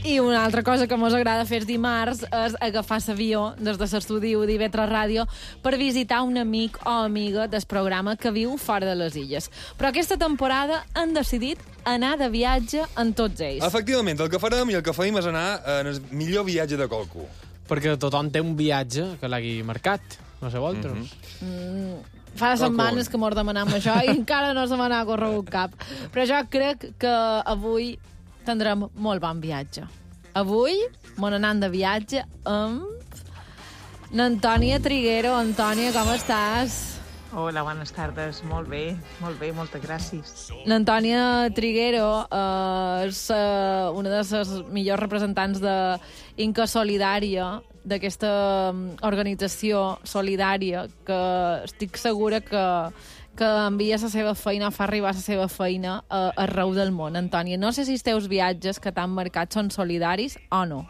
I una altra cosa que mos agrada fer dimarts és agafar l'avió des de l'estudi d'IV3 Ràdio per visitar un amic o amiga del programa que viu fora de les illes. Però aquesta temporada han decidit anar de viatge en tots ells. Efectivament, el que farem i el que feim és anar en el millor viatge de qualcú. Perquè tothom té un viatge que l'hagi marcat. No sé vosaltres. Fa setmanes que mos demanam això i encara no se me n'ha corregut cap. Però jo crec que avui tindrem molt bon viatge. Avui mos anant de viatge amb l'Antònia Triguero. Antònia, com estàs? Hola, bones tardes. Molt bé, moltes gràcies. L'Antònia Triguero és una de les millors representants d'Inca Solidària, d'aquesta organització solidària que estic segura que envia la seva feina, fa arribar la seva feina arreu del món. Antònia, no sé si els teus viatges que t'han marcat són solidaris o no.